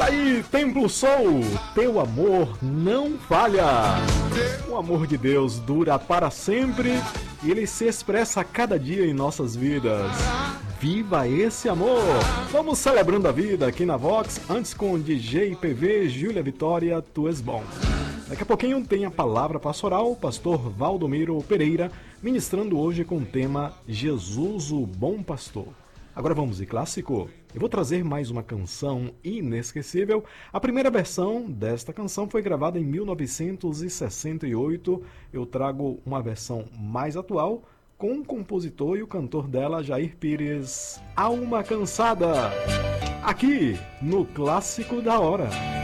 aí, Templo Soul, teu amor não falha. O amor de Deus dura para sempre e ele se expressa a cada dia em nossas vidas. Viva esse amor! Vamos celebrando a vida aqui na Vox, antes com DJ PV, Júlia Vitória, Tu és bom. Daqui a pouquinho tem a palavra pastoral, pastor Valdomiro Pereira, ministrando hoje com o tema Jesus, o Bom Pastor. Agora vamos de clássico. Eu vou trazer mais uma canção inesquecível. A primeira versão desta canção foi gravada em 1968. Eu trago uma versão mais atual com o compositor e o cantor dela, Jair Pires, Alma Cansada. Aqui no Clássico da Hora.